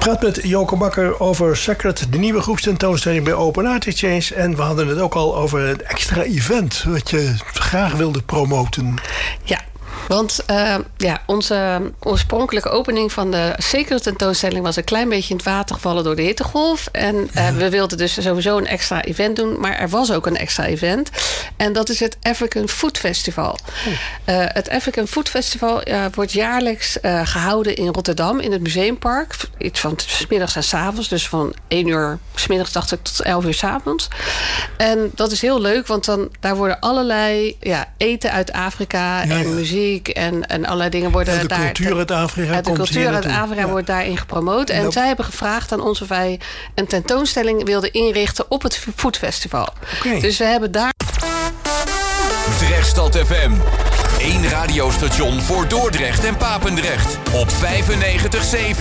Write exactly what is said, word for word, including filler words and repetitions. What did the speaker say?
praat met Joke Bakker over Sacred, de nieuwe groepstentoonstelling bij Open Art Exchange. En we hadden het ook al over een extra event wat je graag wilde promoten. Ja. Want uh, ja, onze oorspronkelijke opening van de Sacred tentoonstelling was een klein beetje in het water gevallen door de hittegolf. En uh, ja. we wilden dus sowieso een extra event doen. Maar er was ook een extra event. En dat is het African Food Festival. Oh. Uh, het African Food Festival uh, wordt jaarlijks uh, gehouden in Rotterdam in het Museumpark. Iets van 's middags en 's avonds. Dus van één uur 's middags dacht ik tot elf uur 's avonds. En dat is heel leuk, want dan, daar worden allerlei ja, eten uit Afrika ja, en ja. muziek. En, en allerlei dingen worden ja, de daar... cultuur uit Afrika uit de komt cultuur uit naartoe. Afrika ja. wordt daarin gepromoot. En nou, zij hebben gevraagd aan ons of wij een tentoonstelling wilden inrichten op het Foodfestival. Okay. Dus we hebben daar... Drechtstad F M. Eén radiostation voor Dordrecht en Papendrecht. Op vijfennegentig komma zeven.